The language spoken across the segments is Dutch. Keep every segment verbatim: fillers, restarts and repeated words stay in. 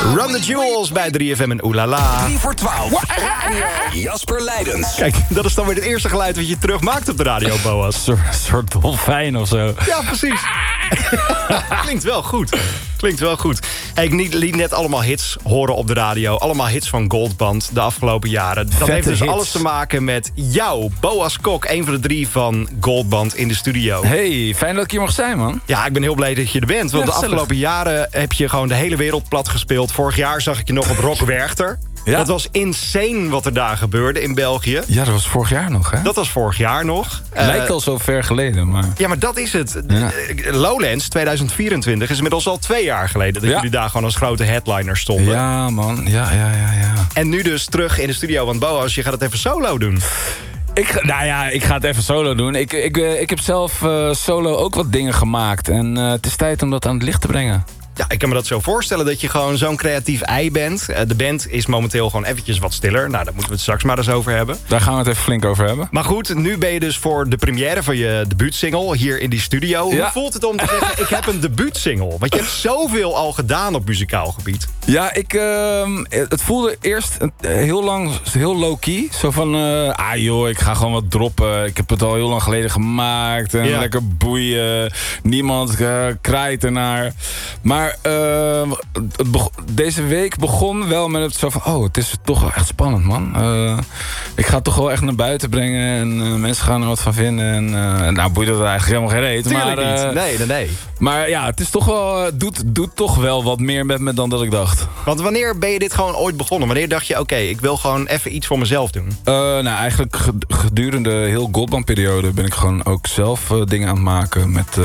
Run the Jewels bij drie F M en Oelala. drie voor twaalf. Jasper Leidens. Kijk, dat is dan weer het eerste geluid wat je terug maakt op de radio, Boas. Een soort dolfijn of zo. Ja, precies. Klinkt wel goed. Klinkt wel goed. Hey, ik liet net allemaal hits horen op de radio. Allemaal hits van Goldband de afgelopen jaren. Dat Vette heeft dus hits. alles te maken met jou, Boas Kok. Een van de drie van Goldband in de studio. Hey, fijn dat ik hier mag zijn, man. Ja, ik ben heel blij dat je er bent. Want Ja, de afgelopen jaren heb je gewoon de hele wereld plat gespeeld. Vorig jaar zag ik je nog op Rock Werchter. Ja. Dat was insane wat er daar gebeurde in België. Ja, dat was vorig jaar nog, hè? Dat was vorig jaar nog. lijkt Eh, al zo ver geleden, maar... Ja, maar dat is het. Ja. Lowlands tweeduizend vierentwintig is inmiddels al twee jaar geleden... dat Ja. jullie daar gewoon als grote headliner stonden. Ja, man. Ja, ja, ja, ja. En nu dus terug in de studio, want Boas, je gaat het even solo doen. Ik, ga- nou ja, ik ga het even solo doen. Ik, ik, eh, ik heb zelf eh, solo ook wat dingen gemaakt. En eh, het is tijd om dat aan het licht te brengen. Ja, ik kan me dat zo voorstellen dat je gewoon zo'n creatief ei bent. Eh, de band is momenteel gewoon eventjes wat stiller. Nou, daar moeten we het straks maar eens over hebben. Daar gaan we het even flink over hebben. Maar goed, nu ben je dus voor de première van je debuutsingle hier in die studio. Ja. Hoe voelt het om te zeggen, ik heb een debuutsingle? Want je hebt zoveel al gedaan op muzikaal gebied. Ja, ik, ehm, het voelde eerst een- heel lang heel low-key. Zo van, eh, ah joh, ik ga gewoon wat droppen. Ik heb het al heel lang geleden gemaakt. En Ja. lekker boeien. Niemand eh, kraait ernaar. Maar eh, het beg- deze week begon wel met het zo van... oh, het is toch wel echt spannend, man. Eh, ik ga het toch wel echt naar buiten brengen. En eh, mensen gaan er wat van vinden. En eh, nou, boeit dat eigenlijk helemaal geen reet. Tuurlijk maar, eh, niet. Nee, nee, nee. maar ja, het is toch wel, eh, doet, doet toch wel wat meer met me dan dat ik dacht. Want wanneer ben je dit gewoon ooit begonnen? Wanneer dacht je, oké, ik wil gewoon even iets voor mezelf doen? Uh, nou, eigenlijk ged- gedurende de heel Goldband-periode ben ik gewoon ook zelf uh, dingen aan het maken. Met, uh,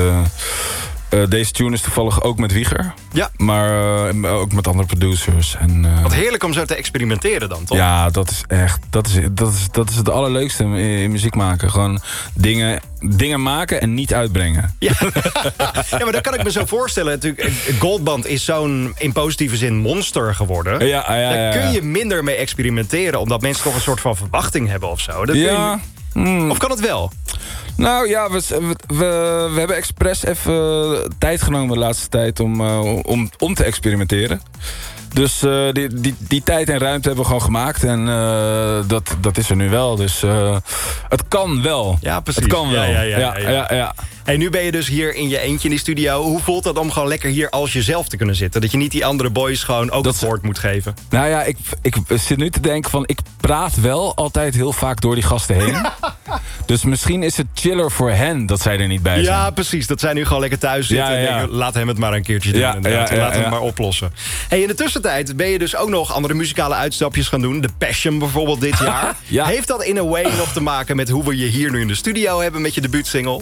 uh, deze tune is toevallig ook met Wieger. Ja. Maar uh, ook met andere producers. En, uh, Wat heerlijk om zo te experimenteren dan, toch? ja, dat is echt, dat is, dat is, dat is het allerleukste in, in muziek maken. Gewoon dingen, dingen maken en niet uitbrengen. Ja. Ja, maar dat kan ik me zo voorstellen. Natuurlijk, Goldband is zo'n in positieve zin monster geworden. Ja, ja, ja, Daar ja. kun je minder mee experimenteren, omdat mensen toch een soort van verwachting hebben of zo. Dat kun je Ja. nu- Mm. Of kan het wel? Nou ja, we, we, we, we hebben expres even tijd genomen de laatste tijd om, uh, om, om te experimenteren. Dus uh, die, die, die tijd en ruimte hebben we gewoon gemaakt. En uh, dat, dat is er nu wel. Dus uh, het kan wel. Ja, precies. Het kan wel. Ja, ja, ja, ja, ja. ja, ja. En nu ben je dus hier in je eentje in die studio. Hoe voelt dat om gewoon lekker hier als jezelf te kunnen zitten? Dat je niet die andere boys gewoon ook Dat het ze- woord moet geven. Nou ja, ik, ik zit nu te denken van... ik praat wel altijd heel vaak door die gasten heen. Dus misschien is het chiller voor hen dat zij er niet bij zijn. Ja, precies. Dat zij nu gewoon lekker thuis zitten. Ja, En ja. denken, laat hem het maar een keertje doen. Ja, inderdaad. ja, ja, laat hem ja. maar oplossen. Hey, in de tussentijd ben je dus ook nog andere muzikale uitstapjes gaan doen. The Passion bijvoorbeeld dit jaar. Ja. Heeft dat in a way nog te maken met hoe we je hier nu in de studio hebben met je debuutsingle?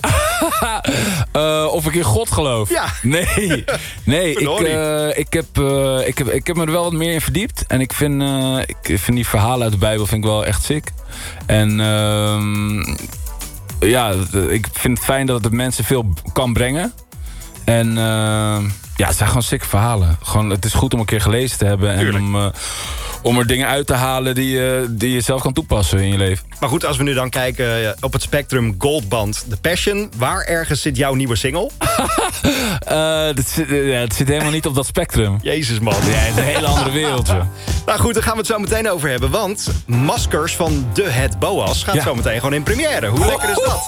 Uh, of ik in God geloof? Ja. Nee, nee ik, Verdorie. uh, ik, heb, uh, ik, heb, ik heb me er wel wat meer in verdiept. En ik vind, uh, ik vind die verhalen uit de Bijbel vind ik wel echt sick. En uh, ja, ik vind het fijn dat het mensen veel kan brengen. En uh, ja, het zijn gewoon sick verhalen. Gewoon, het is goed om een keer gelezen te hebben. Tuurlijk. En om, uh, om er dingen uit te halen die, uh, die je zelf kan toepassen in je leven. Maar goed, als we nu dan kijken eh, op het spectrum Goldband, The Passion. Waar ergens zit jouw nieuwe single? Uh, het, zit, uh, ja, het zit helemaal niet op dat spectrum. Jezus man. Ja, het is een hele andere wereld, joh. Nou goed, daar gaan we het zo meteen over hebben. Want Maskers van de Het Boas gaat Ja. zo meteen gewoon in première. Hoe lekker is dat?